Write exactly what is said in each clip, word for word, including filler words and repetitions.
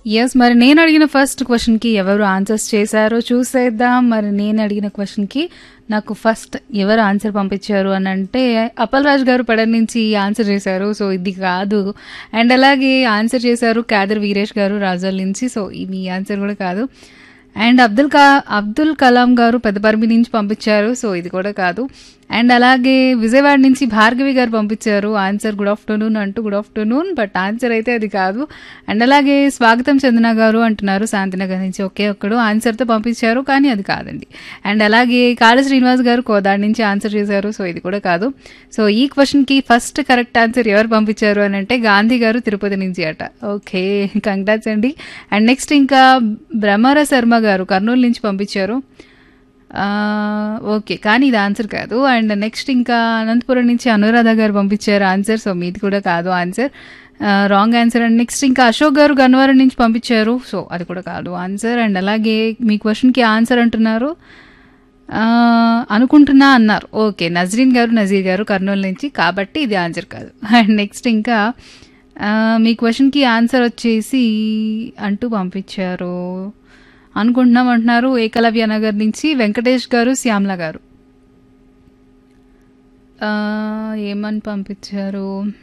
Yes. మరి నేను అడిగిన ఫస్ట్ క్వెషన్‌కి ఎవరు ఆన్సర్స్ చేశారో చూసేద్దాం. మరి నేను అడిగిన క్వెషన్‌కి నాకు ఫస్ట్ ఎవరు ఆన్సర్ పంపించారు అని అంటే అప్పలరాజు గారు పెడన్ నుంచి ఆన్సర్ చేశారు. సో ఇది కాదు. అండ్ అలాగే ఆన్సర్ చేశారు క్యాదర్ వీరేష్ గారు రాజోల్ నుంచి. సో మీ ఆన్సర్ కూడా కాదు. అండ్ అబ్దుల్ కా అబ్దుల్ కలాం గారు పెద్దపర్మి నుంచి పంపించారు. సో ఇది కూడా కాదు. అండ్ అలాగే విజయవాడ నుంచి భార్గవి గారు పంపించారు ఆన్సర్ గుడ్ ఆఫ్టర్నూన్ అంటూ గుడ్ ఆఫ్టర్నూన్ బట్ ఆన్సర్ అయితే అది కాదు. అండ్ అలాగే స్వాగతం చందన గారు అంటున్నారు శాంతినగర్ నుంచి ఒకే ఒక్కడు ఆన్సర్తో పంపించారు కానీ అది కాదండి. అండ్ అలాగే కాళ శ్రీనివాస్ గారు కోదాడి నుంచి ఆన్సర్ చేశారు. సో ఇది కూడా కాదు. సో ఈ క్వశ్చన్కి ఫస్ట్ కరెక్ట్ ఆన్సర్ ఎవరు పంపించారు అని అంటే గాంధీ గారు తిరుపతి నుంచి అట. ఓకే, కంగ్రాట్స్ అండి. అండ్ నెక్స్ట్ ఇంకా బ్రహ్మర శర్మ గారు కర్నూలు నుంచి పంపించారు. ఓకే, కానీ ఇది ఆన్సర్ కాదు. అండ్ నెక్స్ట్ ఇంకా అనంతపురం నుంచి అనురాధ గారు పంపించారు ఆన్సర్. సో మీది కూడా కాదు answer, wrong answer. And next ఇంకా అశోక్ గారు గన్నవరం నుంచి పంపించారు. సో అది కూడా కాదు ఆన్సర్. అండ్ అలాగే మీ క్వశ్చన్కి ఆన్సర్ అంటున్నారు అనుకుంటున్నా అన్నారు. ఓకే, నజరీన్ గారు నజీర్ గారు కర్నూలు నుంచి, కాబట్టి ఇది ఆన్సర్ కాదు. అండ్ నెక్స్ట్ ఇంకా మీ క్వశ్చన్కి ఆన్సర్ వచ్చేసి అంటూ పంపించారు అనుకుంటున్నాం అంటున్నారు ఏకలవ్య నగర్ నుంచి వెంకటేష్ గారు శ్యామ్ల గారు. ఏమని పంపించారు?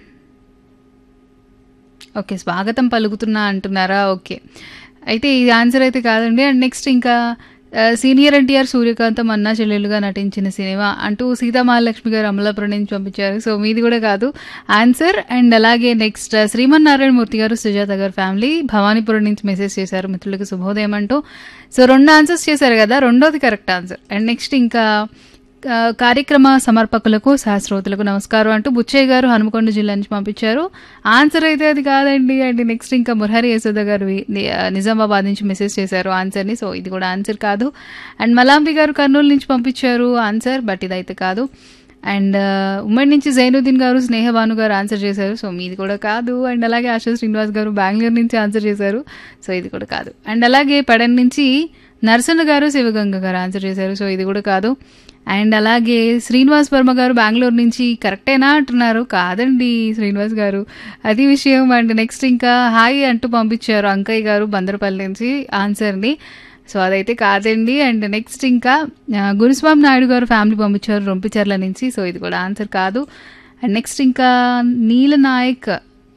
ఓకే, స్వాగతం పలుకుతున్నా అంటున్నారా? ఓకే, అయితే ఇది ఆన్సర్ అయితే కాదండి. అండ్ నెక్స్ట్ ఇంకా సీనియర్ ఎన్టీఆర్ సూర్యకాంతం అన్నా చెల్లెలుగా నటించిన సినిమా అంటూ సీతామహాలక్ష్మి గారు అమలాపురం నుంచి పంపించారు. సో మీది కూడా కాదు ఆన్సర్. అండ్ అలాగే నెక్స్ట్ శ్రీమన్నారాయణ మూర్తి గారు సుజాత గారు ఫ్యామిలీ భవానీపురం నుంచి మెసేజ్ చేశారు మిత్రులకు శుభోదయం అంటూ. సో రెండు ఆన్సర్స్ చేశారు కదా, రెండోది కరెక్ట్ ఆన్సర్. అండ్ నెక్స్ట్ ఇంకా కార్యక్రమ సమర్పకులకు సహస్రోతులకు నమస్కారం అంటూ బుచ్చయ్య గారు హనుమకొండ జిల్లా నుంచి పంపించారు. ఆన్సర్ అయితే అది కాదండి. అండ్ నెక్స్ట్ ఇంకా మురహరి యశోద గారు నిజామాబాద్ నుంచి మెసేజ్ చేశారు ఆన్సర్ని. సో ఇది కూడా ఆన్సర్ కాదు. అండ్ మలాంబి గారు కర్నూలు నుంచి పంపించారు ఆన్సర్, బట్ ఇదైతే కాదు. అండ్ ఉమ్మడి నుంచి జైనుద్దీన్ గారు స్నేహభాను గారు ఆన్సర్ చేశారు. సో మీది కూడా కాదు. అండ్ అలాగే ఆశా శ్రీనివాస్ గారు బెంగళూరు నుంచి ఆన్సర్ చేశారు. సో ఇది కూడా కాదు. అండ్ అలాగే పెడన్ నుంచి నరసన్న గారు శివగంగ గారు ఆన్సర్ చేశారు. సో ఇది కూడా కాదు. అండ్ అలాగే శ్రీనివాస్ వర్మ గారు బెంగళూరు నుంచి కరెక్టేనా అంటున్నారు. కాదండి శ్రీనివాస్ గారు, అది విషయం. అండ్ నెక్స్ట్ ఇంకా హాయ్ అంటూ పంపించారు అంకయ్య గారు బందరపల్లి నుంచి ఆన్సర్ని. సో అదైతే కాదండి. అండ్ నెక్స్ట్ ఇంకా గురుస్వామి నాయుడు గారు ఫ్యామిలీ పంపించారు రొంపిచర్ల నుంచి. సో ఇది కూడా ఆన్సర్ కాదు. అండ్ నెక్స్ట్ ఇంకా నీలనాయక్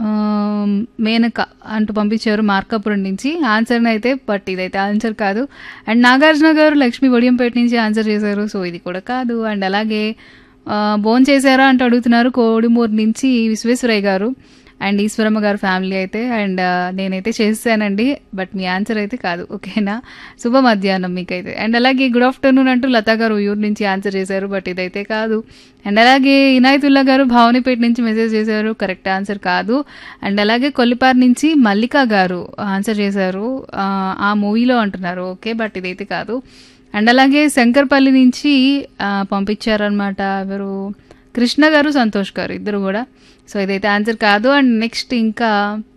మేనక అంటూ పంపించారు మార్కాపురం నుంచి ఆన్సర్ని అయితే, బట్ ఇదైతే ఆన్సర్ కాదు. అండ్ నాగార్జున గారు లక్ష్మీ వడియంపేట నుంచి ఆన్సర్ చేశారు. సో ఇది కూడా కాదు. అండ్ అలాగే భోన్ చేశారా అంటూ అడుగుతున్నారు కోడిమూరు నుంచి విశ్వేశ్వరయ్య గారు అండ్ ఈశ్వరమ్మ గారు ఫ్యామిలీ అయితే. అండ్ నేనైతే చేశానండి, బట్ మీ ఆన్సర్ అయితే కాదు. ఓకేనా, శుభ మధ్యాహ్నం మీకైతే. అండ్ అలాగే గుడ్ ఆఫ్టర్నూన్ అంటూ లతా గారు ఊరు నుంచి ఆన్సర్ చేశారు, బట్ ఇదైతే కాదు. అండ్ అలాగే ఇనాయతుల్లా గారు భావనిపేట నుంచి మెసేజ్ చేశారు, కరెక్ట్ ఆన్సర్ కాదు. అండ్ అలాగే కొల్లిపార్ నుంచి మల్లికా గారు ఆన్సర్ చేశారు ఆ మూవీలో అంటున్నారు. ఓకే, బట్ ఇదైతే కాదు. అండ్ అలాగే శంకర్పల్లి నుంచి పంపించారనమాట ఎవరు, కృష్ణ గారు సంతోష్ గారు ఇద్దరు కూడా. సో ఇదైతే ఆన్సర్ కాదు. అండ్ నెక్స్ట్ ఇంకా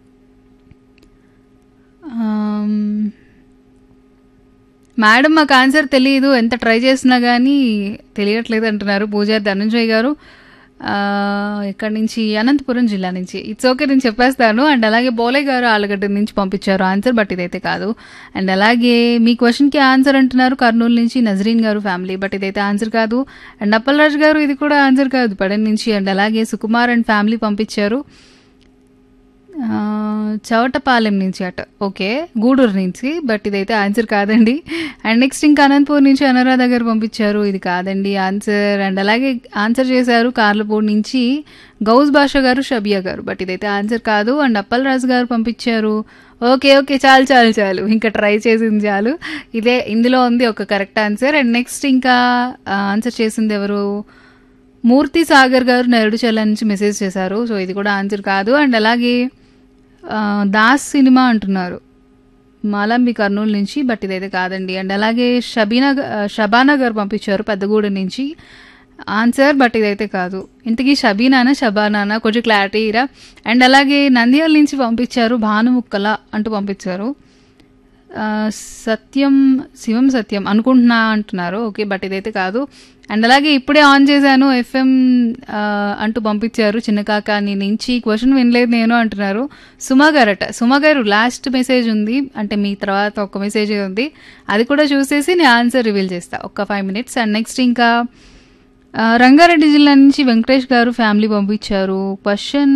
మేడం మాకు ఆన్సర్ తెలియదు, ఎంత ట్రై చేసినా కానీ తెలియట్లేదు అంటున్నారు పూజారి ధనంజయ్ గారు ఎక్కడి నుంచి, అనంతపురం జిల్లా నుంచి. ఇట్స్ ఓకే, నేను చెప్పేస్తాను. అండ్ అలాగే బోలే గారు ఆలగడ్డ నుంచి పంపించారు ఆన్సర్, బట్ ఇదైతే కాదు. అండ్ అలాగే మీ క్వశ్చన్కి ఆన్సర్ అంటున్నారు కర్నూలు నుంచి నజరీన్ గారు ఫ్యామిలీ, బట్ ఇదైతే ఆన్సర్ కాదు. అండ్ అప్పలరాజు గారు ఇది కూడా ఆన్సర్ కాదు పడన్ నుంచి. అండ్ అలాగే సుకుమార్ అండ్ ఫ్యామిలీ పంపించారు చవటపాలెం నుంచి అట, ఓకే గూడూరు నుంచి, బట్ ఇదైతే ఆన్సర్ కాదండి. అండ్ నెక్స్ట్ ఇంకా అనంతపూర్ నుంచి అనురాధ గారు పంపించారు, ఇది కాదండి ఆన్సర్. అండ్ అలాగే ఆన్సర్ చేశారు కార్లపూర్ నుంచి గౌజ్ భాష గారు షబియా గారు, బట్ ఇదైతే ఆన్సర్ కాదు. అండ్ అప్పలరాజు గారు పంపించారు. ఓకే ఓకే చాలు చాలు చాలు ఇంకా ట్రై చేసింది చాలు, ఇదే ఇందులో ఉంది ఒక కరెక్ట్ ఆన్సర్. అండ్ నెక్స్ట్ ఇంకా ఆన్సర్ చేసింది ఎవరు, మూర్తి సాగర్ గారు నెరడుచల్ల నుంచి మెసేజ్ చేశారు. సో ఇది కూడా ఆన్సర్ కాదు. అండ్ అలాగే దాస్ సినిమా అంటున్నారు మాలంబి కర్నూలు నుంచి, బట్ ఇదైతే కాదండి. అండ్ అలాగే షబీనా షబానా గారు పంపించారు పెద్దగూడెం నుంచి ఆన్సర్, బట్ ఇదైతే కాదు. ఇంతకీ షబీనానా షబానానా కొంచెం క్లారిటీ ఇరా. అండ్ అలాగే నంద్యాల నుంచి పంపించారు భానుముక్కల అంటూ పంపించారు. ఆ, సత్యం శివం సత్యం అనుకుంటున్నా అంటున్నారు. ఓకే, బట్ ఇదైతే కాదు. అండ్ అలాగే ఇప్పుడే ఆన్ చేశాను ఎఫ్ఎం అంటూ పంపించారు చిన్న కాకాని నుంచి. క్వశ్చన్ వినలేదు నేను అంటున్నారు. సుమా గారట. సుమా గారు లాస్ట్ మెసేజ్ ఉంది, అంటే మీ తర్వాత ఒక మెసేజ్ ఉంది, అది కూడా చూసేసి నేను ఆన్సర్ రివీల్ చేస్తా ఒక ఫైవ్ మినిట్స్. అండ్ నెక్స్ట్ ఇంకా ఆ, రంగారెడ్డి జిల్లా నుంచి వెంకటేష్ గారు ఫ్యామిలీ పంపించారు. క్వశ్చన్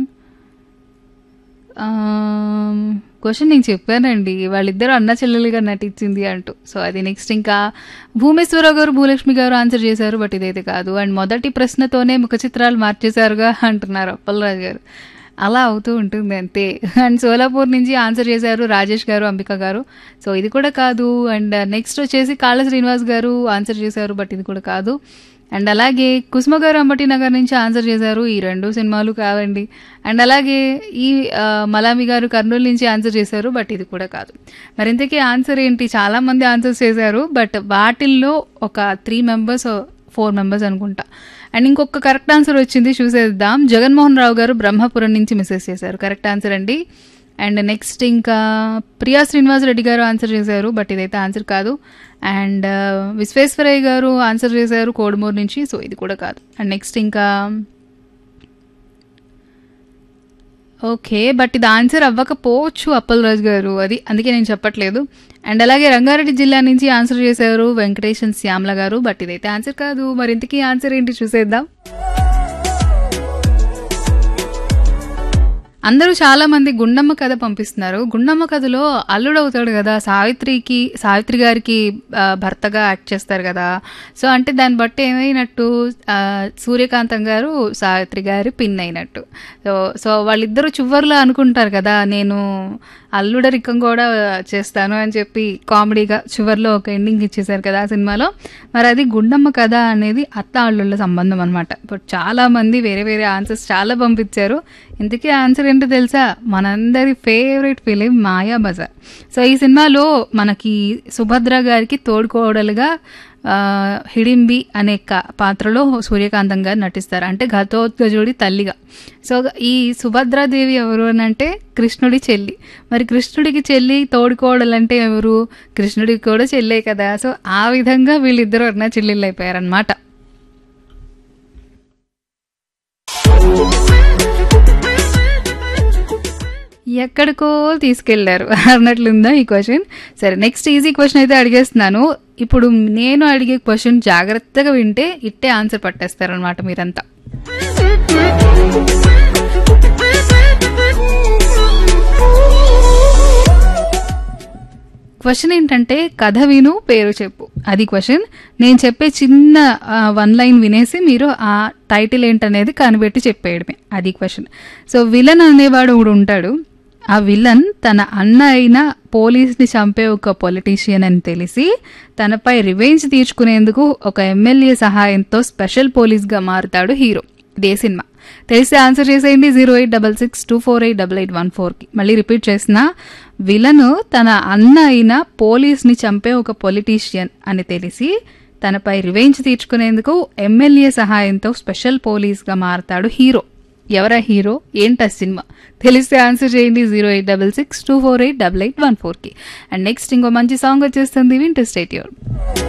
క్వశ్చన్ నేను చెప్పానండి, వాళ్ళిద్దరూ అన్న చెల్లెలుగా నటించింది అంటూ. సో అది నెక్స్ట్ ఇంకా భూమేశ్వరరావు గారు భూలక్ష్మి గారు ఆన్సర్ చేశారు, బట్ ఇదైతే కాదు. అండ్ మొదటి ప్రశ్నతోనే ముఖ చిత్రాలు మార్చేశారుగా అంటున్నారు అప్పలరాజు గారు. అలా అవుతూ ఉంటుంది అంతే. అండ్ సోలాపూర్ నుంచి ఆన్సర్ చేశారు రాజేష్ గారు అంబిక గారు. సో ఇది కూడా కాదు. అండ్ నెక్స్ట్ వచ్చేసి కాళ్ళ శ్రీనివాస్ గారు ఆన్సర్ చేశారు, బట్ ఇది కూడా కాదు. అండ్ అలాగే కుసుమ గారు అంబటి నగర్ నుంచి ఆన్సర్ చేశారు, ఈ రెండు సినిమాలు కావండి. అండ్ అలాగే ఈ ఆ, మలామి గారు కర్నూలు నుంచి ఆన్సర్ చేశారు, బట్ ఇది కూడా కాదు. మరి ఇంతకీ ఆన్సర్ ఏంటి? చాలా మంది ఆన్సర్స్ చేశారు, బట్ వాటిల్లో ఒక త్రీ మెంబర్స్ ఫోర్ మెంబర్స్ అనుకుంటా. అండ్ ఇంకొక కరెక్ట్ ఆన్సర్ వచ్చింది, చూసేద్దాం. జగన్మోహన్ రావు గారు బ్రహ్మపురం నుంచి మెసేజ్ చేశారు, కరెక్ట్ ఆన్సర్ అండి. అండ్ నెక్స్ట్ ఇంకా ప్రియా శ్రీనివాస్ రెడ్డి గారు ఆన్సర్ చేశారు, బట్ ఇదైతే ఆన్సర్ కాదు. అండ్ విశ్వేశ్వరయ్య గారు ఆన్సర్ చేశారు కోడుమూరు నుంచి, సో ఇది కూడా కాదు. అండ్ నెక్స్ట్ ఇంకా ఓకే, బట్ ఇది ఆన్సర్ అవ్వకపోవచ్చు అప్పలరాజు గారు, అది అందుకే నేను చెప్పట్లేదు. అండ్ అలాగే రంగారెడ్డి జిల్లా నుంచి ఆన్సర్ చేశారు వెంకటేశన్ శ్యామల గారు, బట్ ఇదైతే ఆన్సర్ కాదు. మరి ఇంతకీ ఆన్సర్ ఏంటి చూసేద్దాం. అందరూ చాలా మంది గుండమ్మ కథ పంపిస్తున్నారు. గుండమ్మ కథలో అల్లుడు అవుతాడు కదా, సావిత్రికి సావిత్రి గారికి ఆ, భర్తగా యాక్ట్ చేస్తారు కదా. సో అంటే దాన్ని బట్టి ఏమైనట్టు ఆ, సూర్యకాంతం గారు సావిత్రి గారి పిన్ అయినట్టు. సో సో వాళ్ళిద్దరూ చివర్లో అనుకుంటారు కదా, నేను అల్లుడరికం కూడా చేస్తాను అని చెప్పి కామెడీగా చివర్లో ఒక ఎండింగ్ ఇచ్చేసారు కదా ఆ సినిమాలో. మరి అది గుండమ్మ కథ అనేది అత్త అల్లుళ్ళ సంబంధం అనమాట. బట్ చాలా మంది వేరే వేరే ఆన్సర్స్ చాలా పంపించారు. ఇంతకీ ఆన్సర్ ఏంటో తెలుసా? మనందరి ఫేవరెట్ ఫిలిం మాయాబజార్. సో ఈ సినిమాలో మనకి సుభద్ర గారికి తోడుకోడలుగా ఆ, హిడింబి అనే క- పాత్రలో సూర్యకాంతం గారు నటిస్తారు, అంటే ఘటోత్కచుడి తల్లిగా. సో ఈ సుభద్రాదేవి ఎవరు అని అంటే కృష్ణుడి చెల్లి. మరి కృష్ణుడికి చెల్లి తోడుకోడలంటే ఎవరు? కృష్ణుడికి కూడా చెల్లే కదా. సో ఆ విధంగా వీళ్ళిద్దరూ అన్న చెల్లెళ్ళు అయిపోయారనమాట. ఎక్కడికో తీసుకెళ్లారు అన్నట్లుందా ఈ క్వశ్చన్. సరే, నెక్స్ట్ ఈజీ క్వశ్చన్ అయితే అడిగేస్తున్నాను. ఇప్పుడు నేను అడిగే క్వశ్చన్ జాగ్రత్తగా వింటే ఇట్టే ఆన్సర్ పట్టేస్తారనమాట మీరంతా. క్వశ్చన్ ఏంటంటే కథ విను పేరు చెప్పు, అది క్వశ్చన్. నేను చెప్పే చిన్న వన్ లైన్ వినేసి మీరు ఆ టైటిల్ ఏంటనేది కనిపెట్టి చెప్పేయడమే, అది క్వశ్చన్. సో విలన్ అనేవాడు ఒకడు ఉంటాడు. ఆ విలన్ తన అన్న అయిన పోలీస్ని చంపే ఒక పొలిటీషియన్ అని తెలిసి తనపై రివెంజ్ తీర్చుకునేందుకు ఒక ఎమ్మెల్యే సహాయంతో స్పెషల్ పోలీస్గా మారుతాడు హీరో. ఇదే సినిమా. తెలిస్తే ఆన్సర్ చేసేయండి zero eight double six two four eight double eight one ఫోర్కి. మళ్ళీ రిపీట్ చేసిన, విలను తన అన్న అయిన పోలీస్ని చంపే ఒక పొలిటీషియన్ అని తెలిసి తనపై రివెంజ్ తీర్చుకునేందుకు ఎమ్మెల్యే సహాయంతో స్పెషల్ పోలీస్గా మారతాడు హీరో. ఎవరా హీరో? ఏంటా సినిమా? తెలిస్తే ఆన్సర్ చేయండి zero eight double six two four eight double eight one ఫోర్కి. అండ్ నెక్స్ట్ ఇంకో మంచి సాంగ్ వచ్చేస్తుంది, వింటూ స్టే ట్యూన్డ్.